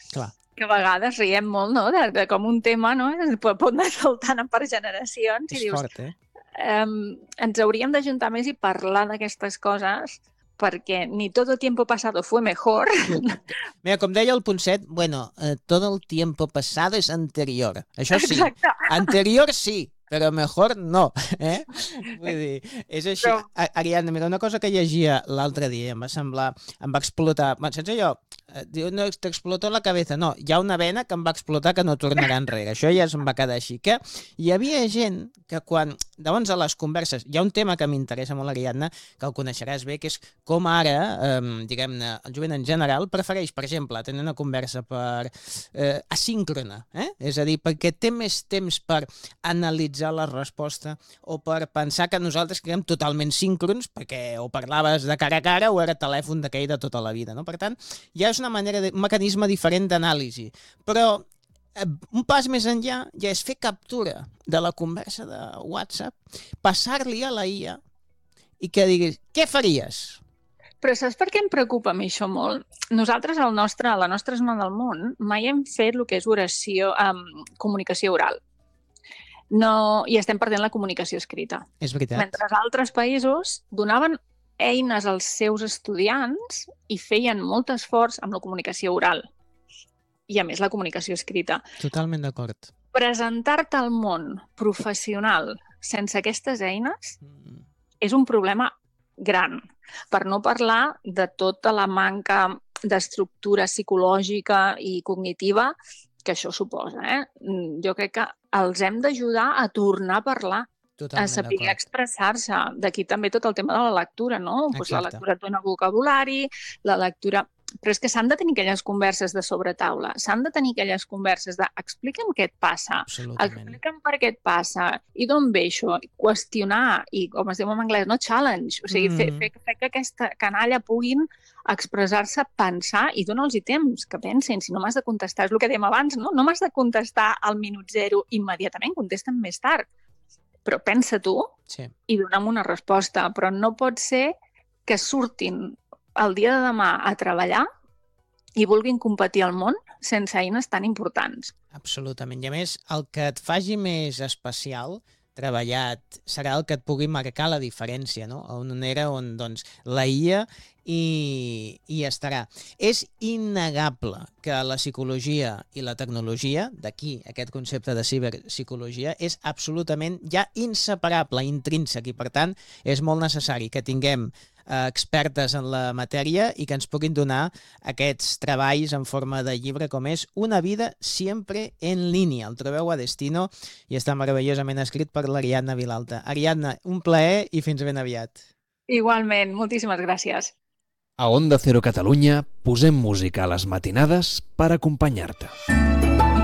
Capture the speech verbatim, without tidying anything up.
Clar. Que a vegades riem molt, no?, de, de com un tema, no?, pot anar saltant per generacions. És I dius, fort, eh? Um, ens hauríem d'ajuntar més i parlar d'aquestes coses, perquè ni todo tiempo pasado fue mejor. Mira, com deia el Ponset, bueno, eh, todo el tiempo pasado es anterior. Això sí, Exacte. anterior sí, però mejor no. Eh? Vull dir, és així. Però- A- Ariadna, mira, una cosa que llegia l'altre dia em va semblar, em va explotar, bueno, saps allò? Eh, Diu, no, t'explotó la cabeza. No, hi ha una vena que em va explotar que no tornarà enrere. Això ja em va quedar així. Que hi havia gent que quan, llavors a les converses, hi ha un tema que m'interessa molt, Ariadna, que el coneixeràs bé, que és com ara, eh, diguem-ne, el jovent en general prefereix, per exemple, tenir una conversa per eh, asíncrona, eh? És a dir, perquè té més temps per analitzar la resposta o per pensar que nosaltres quedem totalment síncrons perquè o parlaves de cara a cara o era telèfon d'aquell de tota la vida, no? Per tant, ja és una manera, de, un mecanisme diferent d'anàlisi. Però eh, un pas més enllà ja és fer captura de la conversa de WhatsApp, passar-li a la I A i que diguis, què faries? Però saps per què em preocupa a mi això molt? Nosaltres, al nostre, a la nostra zona del món, mai hem fet el que és oració, um, comunicació oral. No, i estem perdent la comunicació escrita. És veritat. Mentre als altres països donaven eines als seus estudiants i feien molt esforç amb la comunicació oral. I, a més, la comunicació escrita. Totalment d'acord. Presentar-te al món professional sense aquestes eines Mm. és un problema gran, per no parlar de tota la manca d'estructura psicològica i cognitiva que això suposa. Eh? Jo crec que els hem d'ajudar a tornar a parlar, Totalment a saber d'acord. expressar-se. D'aquí també tot el tema de la lectura, no? Pues la Exacte. lectura et dona vocabulari, la lectura... Però és que s'han de tenir aquelles converses de sobretaula, s'han de tenir aquelles converses de explica'm què et passa, Absolutament. explica'm per què et passa, i d'on ve això, qüestionar, i com es diu en anglès, no challenge, o sigui, Mm. fer, fer, fer que aquesta canalla puguin expressar-se, pensar, i dona'ls temps que pensin, si no m'has de contestar, és el que dèiem abans, no? No m'has de contestar al minut zero immediatament, contesta'm més tard, però pensa tu Sí. i dona'm una resposta, però no pot ser que surtin el dia de demà a treballar i vulguin competir al món sense eines tan importants. Absolutament. I a més, el que et faci més especial, treballat, serà el que et pugui marcar la diferència, no? A una era on, doncs, la I A i, i estarà. És innegable que la psicologia i la tecnologia, d'aquí aquest concepte de ciberpsicologia, és absolutament ja inseparable, intrínsec, i per tant és molt necessari que tinguem eh, expertes en la matèria i que ens puguin donar aquests treballs en forma de llibre com és Una vida siempre en línia. El trobeu a Destino i està meravellosament escrit per l'Ariadna Vilalta. Ariadna, un plaer i fins ben aviat. Igualment, moltíssimes gràcies. A Onda Cero Catalunya posem música a les matinades per acompanyar-te.